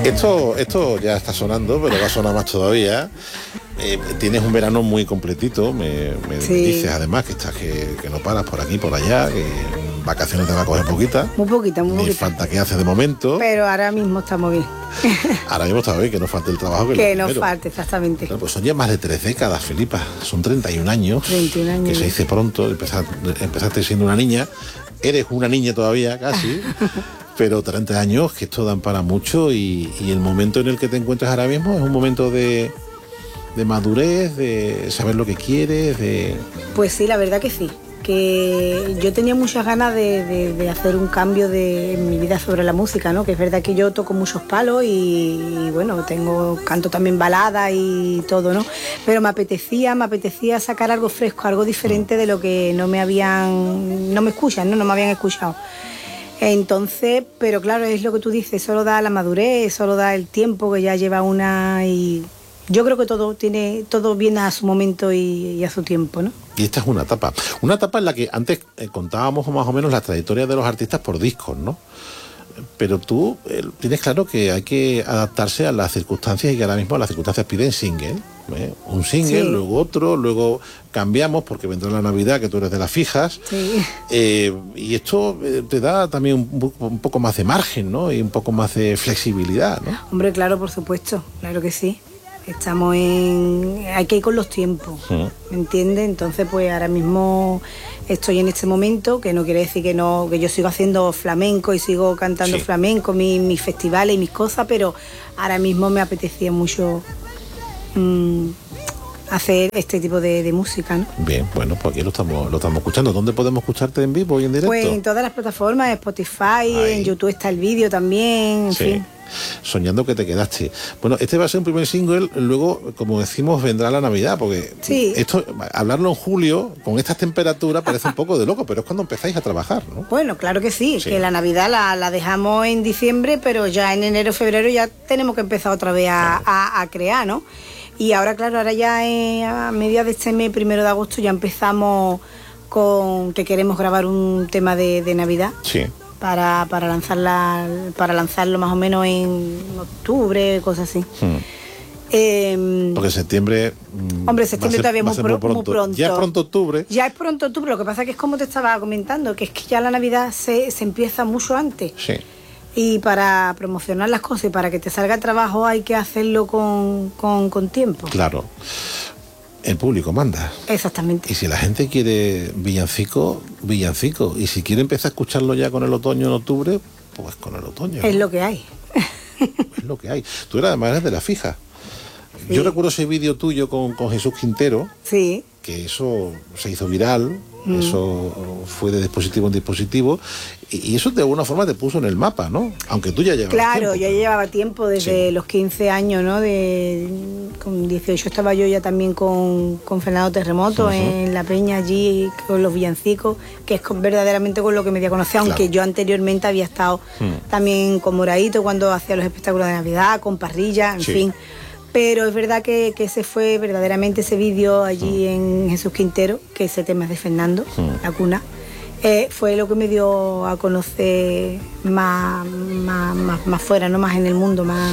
Esto ya está sonando, pero va a sonar más todavía. Tienes un verano muy completito, me dices además que no paras por aquí, por allá, que vacaciones te va a coger poquitas. Muy poquita. Ni falta que hace de momento. Pero ahora mismo estamos bien. Ahora mismo está bien, que no falte el trabajo. Que no falte, exactamente. Bueno, pues son ya más de 3 décadas, Felipa. Son 31 años. 31 años. Que se dice pronto. Empezaste siendo una niña. Eres una niña todavía, casi. Pero 30 años, que esto dan para mucho. Y el momento en el que te encuentras ahora mismo es un momento de madurez, de saber lo que quieres, de... Pues sí, la verdad que sí. Que yo tenía muchas ganas de hacer un cambio en mi vida sobre la música, ¿no? Que es verdad que yo toco muchos palos y bueno, canto también baladas y todo, ¿no? Pero me apetecía sacar algo fresco, algo diferente de lo que no me escuchan, ¿no? No me habían escuchado. Entonces, pero claro, es lo que tú dices, solo da la madurez, solo da el tiempo que ya lleva una y... Yo creo que todo viene a su momento y a su tiempo, ¿no? Y esta es una etapa en la que antes contábamos más o menos la trayectoria de los artistas por discos, ¿no? Pero tú tienes claro que hay que adaptarse a las circunstancias y que ahora mismo las circunstancias piden single, ¿eh? Un single, sí. Luego otro, luego cambiamos porque vendrá la Navidad, que tú eres de las fijas, sí. Y esto te da también un poco más de margen, ¿no? Y un poco más de flexibilidad, ¿no? Hombre, claro, por supuesto, claro que sí. Hay que ir con los tiempos, ¿me entiendes? Entonces, pues ahora mismo estoy en este momento, que no quiere decir que yo sigo haciendo flamenco y sigo cantando flamenco, mis festivales y mis cosas, pero ahora mismo me apetecía mucho hacer este tipo de música, ¿no? Bien, bueno, pues aquí lo estamos escuchando. ¿Dónde podemos escucharte en vivo y en directo? Pues en todas las plataformas, Spotify, en YouTube está el vídeo también, en fin. Soñando que te quedaste. Bueno, este va a ser un primer single, luego, como decimos, vendrá la Navidad, porque esto, hablarlo en julio, con estas temperaturas, parece un poco de loco, pero es cuando empezáis a trabajar, ¿no? Bueno, claro que sí. Que la Navidad la dejamos en diciembre, pero ya en enero, febrero ya tenemos que empezar otra vez a crear, ¿no? Y ahora, claro, ya a mediados de este mes, 1 de agosto, ya empezamos con que queremos grabar un tema de Navidad. Sí. Para lanzarlo más o menos en octubre, cosas así. Porque septiembre... Hombre, septiembre todavía es muy pronto. Ya es pronto octubre. Ya es pronto octubre, lo que pasa que es como te estaba comentando, que es que ya la Navidad se empieza mucho antes. Sí. Y para promocionar las cosas y para que te salga el trabajo hay que hacerlo con tiempo. Claro. El público manda. Exactamente. Y si la gente quiere villancico. Y si quiere empezar a escucharlo ya con el otoño en octubre, pues con el otoño. Es lo que hay. Es lo que hay. Tú además eres de la fija. Sí. Yo recuerdo ese vídeo tuyo con Jesús Quintero. Sí. Que eso se hizo viral. Eso fue de dispositivo en dispositivo. Y eso de alguna forma te puso en el mapa, ¿no? Aunque tú ya llevabas tiempo. Claro, ya llevaba tiempo desde los 15 años, ¿no? Con 18 estaba yo ya también con Fernando Terremoto en La Peña allí, con los villancicos, que es verdaderamente con lo que me di a conocer, aunque yo anteriormente había estado también con Moradito cuando hacía los espectáculos de Navidad, con Parrilla, en fin. Pero es verdad que ese fue verdaderamente ese vídeo allí en Jesús Quintero, que ese tema es de Fernando, La Cuna. Fue lo que me dio a conocer más fuera, no más en el mundo, más.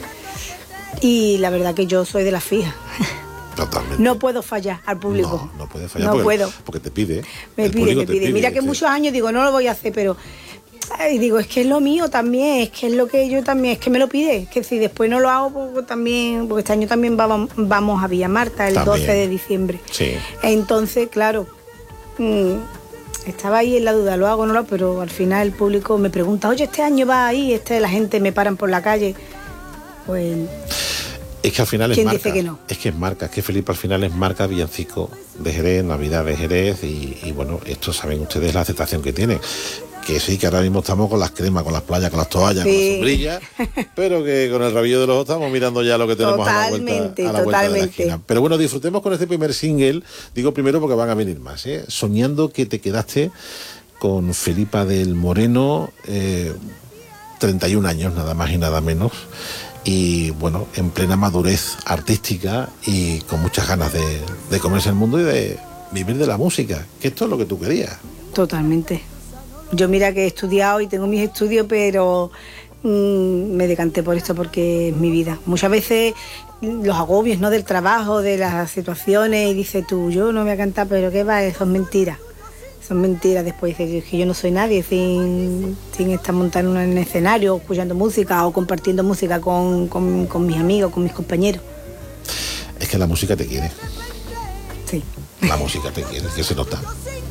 Y la verdad que yo soy de la fija. Totalmente. No puedo fallar al público. No puedes fallar. No puedo. Porque te pide. Me pide. Mira que muchos años digo, no lo voy a hacer, pero digo, es que es lo mío también, es que es lo que yo también, es que me lo pide. Es que si después no lo hago, pues también, porque este año también vamos a Villa Marta el 12 de diciembre. Sí. Entonces, claro. Estaba ahí en la duda, lo hago o no lo hago, pero al final el público me pregunta, oye, este año va ahí, la gente me paran por la calle. Pues es que al final ¿quién es marca. Dice que no? Es que es marca, es que Felipe al final es marca villancico de Jerez, Navidad de Jerez y bueno, esto saben ustedes la aceptación que tiene. Que sí, que ahora mismo estamos con las cremas, con las playas, con las toallas, con las sombrillas, pero que con el rabillo de los ojos estamos mirando ya lo que tenemos a la vuelta de la esquina. Pero bueno, disfrutemos con este primer single, digo primero porque van a venir más, ¿eh? Soñando que te quedaste con Felipa del Moreno, 31 años, nada más y nada menos, y bueno, en plena madurez artística y con muchas ganas de comerse el mundo y de vivir de la música, que esto es lo que tú querías. Totalmente. Yo mira que he estudiado y tengo mis estudios, pero me decanté por esto porque es mi vida. Muchas veces los agobios, ¿no?, del trabajo, de las situaciones, y dices tú, yo no voy a cantar, pero ¿qué va? Son mentiras. Son mentiras. Después dices que yo no soy nadie sin estar montando en un escenario, escuchando música o compartiendo música con mis amigos, con mis compañeros. Es que la música te quiere. Sí. La música te quiere, que se nota.